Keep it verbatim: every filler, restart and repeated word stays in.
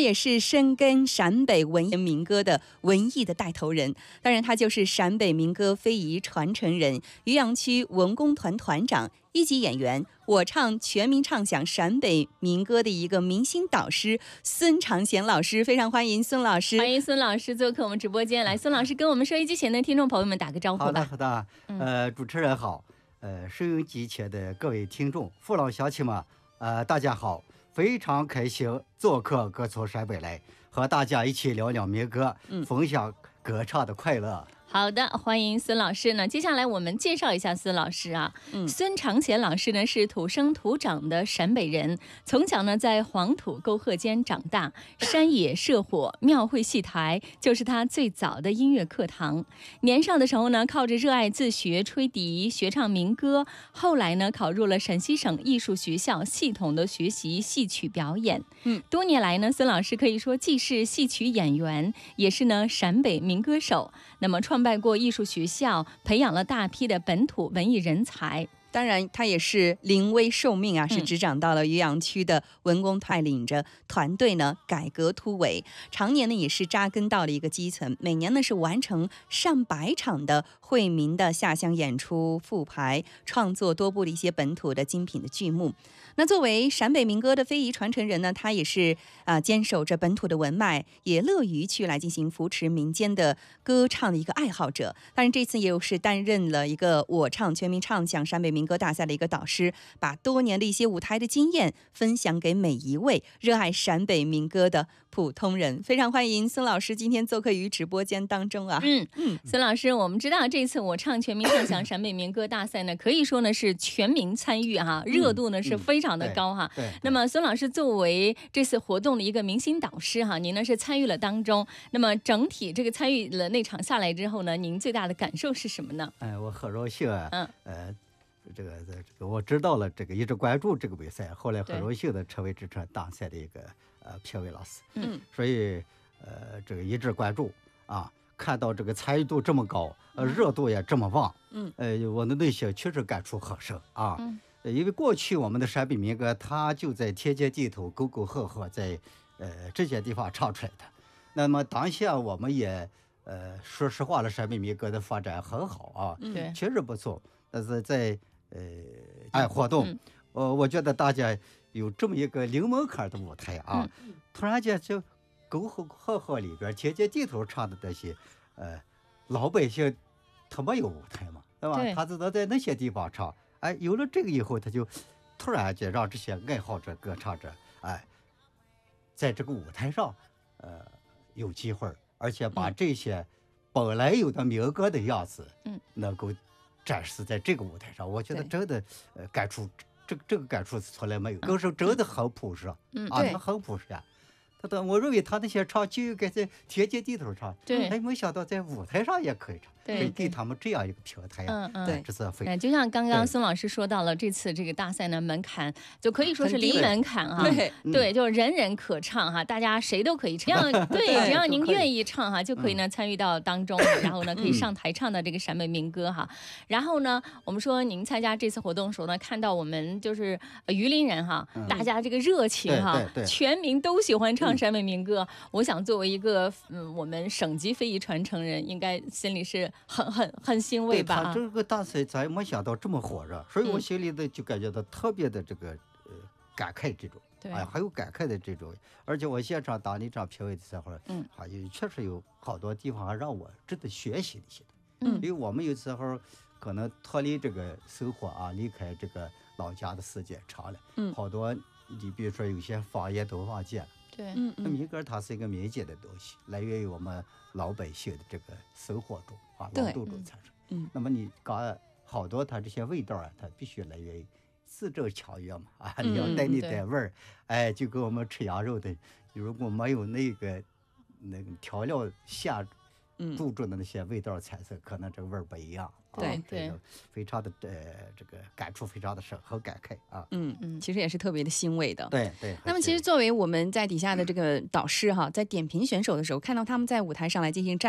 也是深耕陕北文言民歌的文艺的带头人，当然他就是陕北民歌非遗传承人，渔阳区文工团团长，一级演员，我唱全民唱响陕北民歌的一个明星导师孙长贤老师，非常欢迎孙老师。 欢迎孙老师做客我们直播间来。孙老师跟我们收音机前的听众朋友们打个招呼吧。 好的好的，呃，主持人好，呃，收音机前的各位听众、父老乡亲们，呃，大家好，非常开心做客歌从陕北来，和大家一起聊聊民歌，嗯、分享歌唱的快乐。 好的，欢迎孙老师呢。接下来我们介绍一下孙老师啊。嗯，孙长贤老师呢是土生土长的陕北人，从小呢在黄土沟壑间长大，山野社火、庙会戏台就是他最早的音乐课堂。年少的时候呢，靠着热爱自学吹笛、学唱民歌，后来呢考入了陕西省艺术学校，系统的学习戏曲表演。嗯，多年来呢，孙老师可以说既是戏曲演员，也是呢陕北民歌手。那么创办过艺术学校，培养了大批的本土文艺人才。 当然他也是临危受命啊，是执掌到了渔阳区的文工团，带领着团队呢改革突围，常年呢也是扎根到了一个基层，每年呢是完成上百场的惠民的下乡演出复排，创作多部的一些本土的精品的剧目。那作为陕北民歌的非遗传承人呢，他也是啊、呃、坚守着本土的文脉，也乐于去来进行扶持民间的歌唱的一个爱好者。当然这次也有是担任了一个我唱全民唱响陕北民歌大赛的一个导师，把多年的一些舞台的经验分享给每一位热爱陕北民歌的普通人。非常欢迎孙老师今天做客于直播间当中啊。 嗯嗯，孙老师，我们知道这次我唱全民唱响陕北民歌大赛呢，可以说呢是全民参与哈、啊，热度呢是非常的高哈。 对对对， 那么孙老师作为这次活动的一个明星导师哈，您呢是参与了当中。那么整体这个参与了那场下来之后呢，您最大的感受是什么呢？ 哎，我很荣幸啊。 嗯。 呃。这个这个我知道了，这个一直关注这个比赛，后来很荣幸的成为这场大赛的一个呃评委老师。嗯，所以呃这个一直关注啊，看到这个参与度这么高，呃热度也这么旺，嗯，呃我的内心确实感触很深啊。嗯，因为过去我们的陕北民歌，它就在天阶地头、沟沟壑壑在呃这些地方唱出来的。那么当下我们也呃说实话了，陕北民歌的发展很好啊， 对， 确实不错。但是在呃，爱活动，嗯、呃，我觉得大家有这么一个零门槛的舞台啊，嗯、突然间就沟壑壑里边天阶地头唱的这些，呃，老百姓他没有舞台嘛，对吧？对，他只能在那些地方唱。哎，有了这个以后，他就突然间让这些爱好者、歌唱者，哎，在这个舞台上，呃，有机会，而且把这些本来有的民歌的样子，嗯，能够展示在这个舞台上，我觉得真的，呃，感触，这个这个感触从来没有。歌手真的很朴实，嗯啊，他很朴实呀。他的，我认为他那些唱就应该在天阶地头唱， 对， 哎，没想到在舞台上也可以唱， 对， 所以给他们这样一个平台呀， 嗯嗯， 对，这是非常。 就像刚刚孙老师说到了，这次这个大赛呢，门槛就可以说是零门槛啊， 对对，就人人可唱哈，大家谁都可以唱，只要对，只要您愿意唱哈，就可以呢参与到当中，然后呢可以上台唱的这个陕北民歌哈。然后呢，我们说您参加这次活动的时候呢，看到我们就是榆林人哈，大家这个热情哈，全民都喜欢唱陕北民歌。我想作为一个嗯我们省级非遗传承人，应该心里是很很很欣慰吧。 对，他这个大赛咱没想到这么火热，所以我心里的就感觉到特别的这个呃感慨这种， 对， 哎，还有感慨的这种。而且我现场当那场评委的时候，嗯，还有确实有好多地方让我值得学习的些。嗯，因为我们有时候可能脱离这个生活啊，离开这个老家的时间长了，嗯，好多你比如说有些方言都忘记了。 对， 嗯嗯，民歌它是一个民间的东西，来源于我们老百姓的这个生活中啊，劳动中产生。嗯，那么你搞好多它这些味道啊，它必须来源于字正腔圆嘛啊，你要带你带味儿，哎，就跟我们吃羊肉的，如果没有那个那个调料下注重的那些味道产生，可能这个味儿不一样。 对对， 非常的呃，这个感触非常的深，很感慨啊。 嗯嗯，其实也是特别的欣慰的。 对对。 那么其实作为我们在底下的这个导师哈，在点评选手的时候，看到他们在舞台上来进行站。